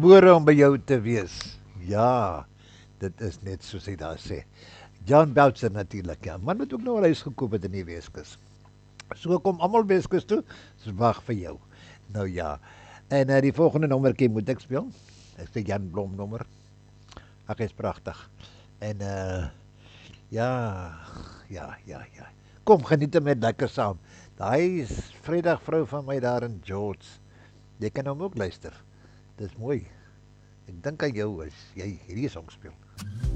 gebore om by jou te wees. Ja, dit is net soos hy daar sê. John Boutser natuurlik, ja. Man moet ook nou 'n huis gekoop het in die Weskus. So kom almal Weskus toe, so wag vir jou. Nou ja. En die volgende nommertjie moet ek speel. Ek sê Jan Blom nommer. Ag, is pragtig. En ja, ja. Kom geniet hom net lekker saam. Daai is Vrydag vrou van my daar in George. Jy kan hom ook luister. Dis mooi. Ek dink aan jou as jy hierdie song speel.